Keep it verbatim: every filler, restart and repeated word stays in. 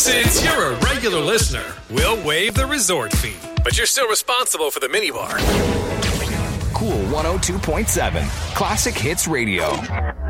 Since you're a regular listener, we'll waive the resort fee. But you're still responsible for the minibar. Cool one oh two point seven. Classic Hits Radio.